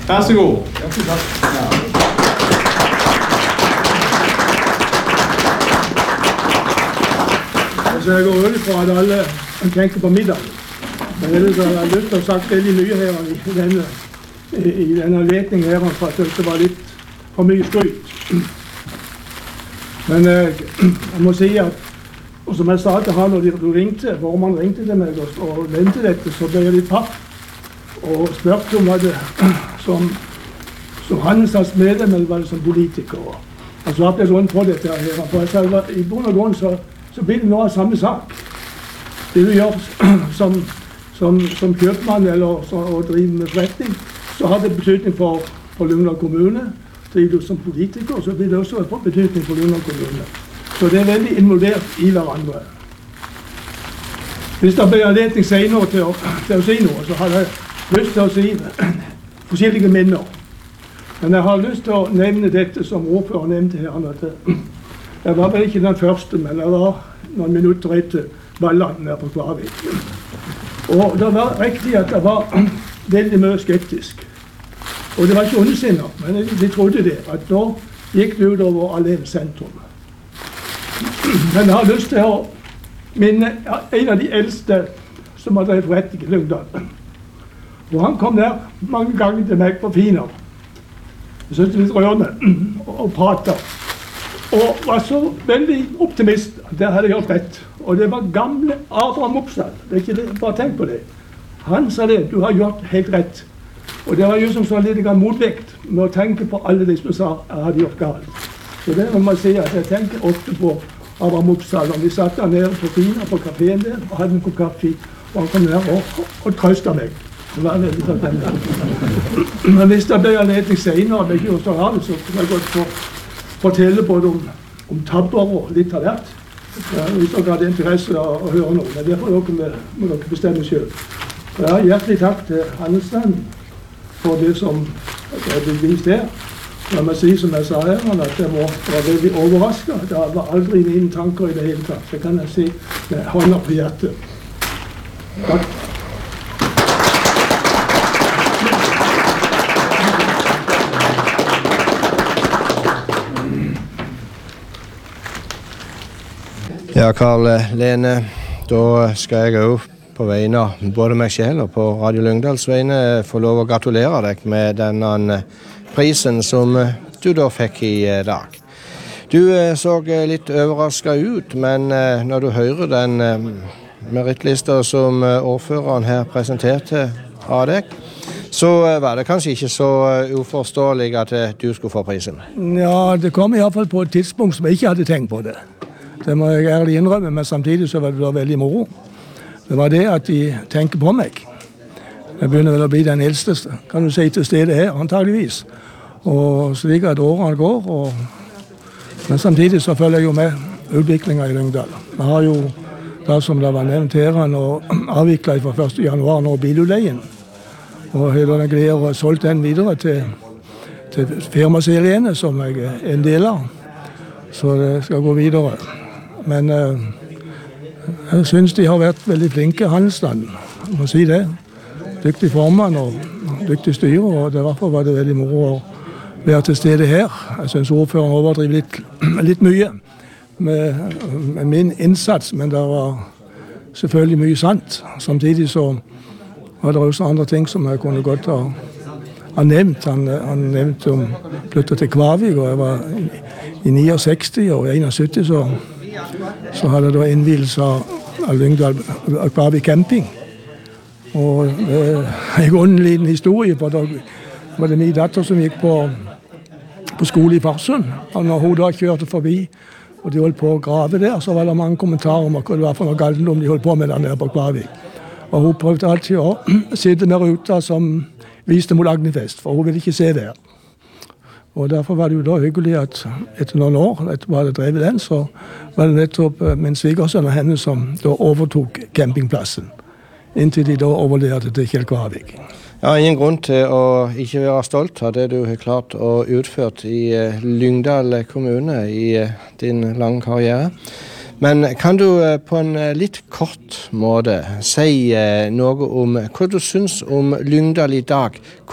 Vær så god. Hjertelig takk. Altså, jeg går ut fra at alle tenker på middag. Men ellers har jeg lyst til å sagt veldig mye her i denne letningen her, for at det var litt for mye skryt. Men jeg må si at, og som jeg sa til han når du ringte, man ringte til meg og nevnte dette, så ble jeg litt papp og spørte om hva det som handelsstands medlem eller var det som politiker. Og så hadde jeg sånn på dette her, for jeg sa i bunn og grunn så blir det noe av samme sak. Det du gjør som kjøpmann eller å drive med forretning, så har det betydning for Lyngdal kommune. Driver du som politiker, så blir det også en betydning for Lyngdal kommune. Så det er veldig involvert i hverandre. Hvis det blir anledning senere til å si noe, så har jeg lyst til å si forskjellige minner. Men jeg har lyst til å nevne dette som ordfører nevnte her. Jeg var vel ikke den første, men jeg var noen minutter etter Valland der på Kvarvik. Og det var riktig at jeg var veldig mye skeptisk. Og det var ikke ondsinnet, men de trodde det, at da gikk det utover alene sentrum. Men jeg har lyst til å minne en av de eldste som har drevet forretning i Lyngdal. Og han kom der mange ganger til meg på Finer. Jeg syntes litt rørende og pratet. Og var så veldig optimist at der hadde jeg gjort rett. Og det var gamle Abraham Opsahl. Det er ikke det, bare tenk på det. Han sa det, du har gjort helt rett. Og det var jo som sånn litt motvekt med å tenke på alle de som sa jeg hadde gjort galt. Så det må man si at jeg tenker ofte på Abraham Opsahl. Og vi satt der nede på Finer på kaféen der og hadde en kopp kaffe. Og han kom ned og trøstet meg. Det var veldig takknemlig. Men hvis det ble anledning senere, det ikke så rart, så kunne jeg godt fortelle både om tabber og litt av hvert. Hvis dere hadde interesse av å høre noe, men det må dere bestemme selv. Ja, hjertelig takk til handelsstanden for det som er blitt vist her. La meg si som jeg sa her, at jeg var veldig overrasket. Det var aldri mine tanker i det hele tatt. Så kan jeg si med hånda på hjertet. Takk. Ja, Karl Lene, da skal jeg jo på vegne av både meg selv og på Radio Lyngdals vegne få lov å gratulere deg med denne prisen som du da fikk i dag. Du så litt overrasket ut, men når du hører den merittlista som ordføreren her presenterte av deg, så var det kanskje ikke så uforståelig at du skulle få prisen. Ja, det kom i hvert fall på et tidspunkt som jeg ikke hadde tenkt på det. Det må jeg ærlig innrømme, men samtidig så var det veldig moro. Det var det at de tenker på meg. Jeg begynner vel å bli den eldste, kan du si, til stedet her, antageligvis. Og slik at årene går, men samtidig så følger jeg jo med utviklingen i Lyngdal. Vi har jo, da som det var nevnt her, nå avviklet fra 1. januar nå bilutleien. Og hele den gleder å ha solgt den videre til firmaseriene som jeg er en del av. Så det skal gå videre. Men jeg synes de har vært veldig flinke handelsstanden, jeg må si det. Dyktig formann og dyktig styre, og derfor var det veldig moro å være til stede her. Jeg synes ordføreren overdriver litt mye med min innsats, men det var selvfølgelig mye sant. Samtidig så var det også andre ting som jeg kunne godt ha nevnt. Han nevnte om flyttet til Kvarvik, og jeg var i 69 og 71 så hadde jeg da innvielse av Lyngdal Kvarvik camping. Og en grunnen liten historie, for da var det min datter som gikk på skole i Farsund. Og når hun da kjørte forbi, og de holdt på å grave der, så var det mange kommentarer om hva det var for noe galdendom de holdt på med der nede på Kvarvik. Og hun prøvde alltid å sitte med ruta som viste mot Agnefest, for hun ville ikke se det. Og derfor var det jo da hyggelig at etter noen år, etter å ha drevet den, så var det nettopp min svigersønn og henne som da overtok campingplassen, inntil de da overleverte til Kjell Kvarvik. Ja, ingen grunn til å ikke være stolt av det du har klart å utført i Lyngdal kommune i din lange karriere. Men kan du på en litt kort måte si noe om hva du synes om Lyngdal i dag?